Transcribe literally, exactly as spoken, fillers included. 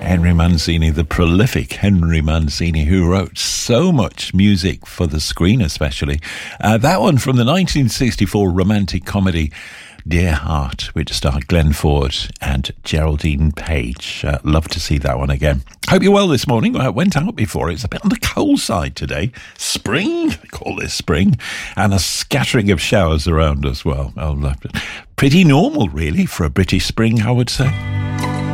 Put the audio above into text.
Henry Mancini, the prolific Henry Mancini, who wrote so much music for the screen especially. Uh, that one from the nineteen sixty-four romantic comedy Dear Heart, which starred Glenn Ford and Geraldine Page. Uh, love to see that one again. Hope you're well this morning. I went out before. It's a bit on the cold side today. Spring, they call this spring, and a scattering of showers around as well. Oh, pretty normal, really, for a British spring, I would say.